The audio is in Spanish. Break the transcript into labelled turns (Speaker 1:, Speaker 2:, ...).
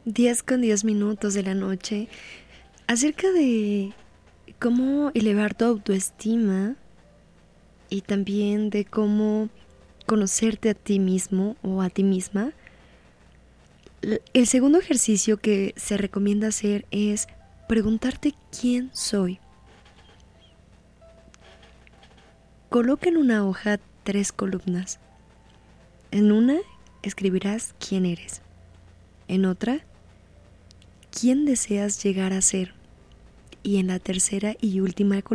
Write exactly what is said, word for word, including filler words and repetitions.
Speaker 1: diez con diez minutos de la noche acerca de cómo elevar tu autoestima y también de cómo conocerte a ti mismo o a ti misma. El segundo ejercicio que se recomienda hacer es preguntarte quién soy. Coloca en una hoja tres columnas. En una escribirás quién eres. En otra, quién deseas llegar a ser. Y en la tercera y última columna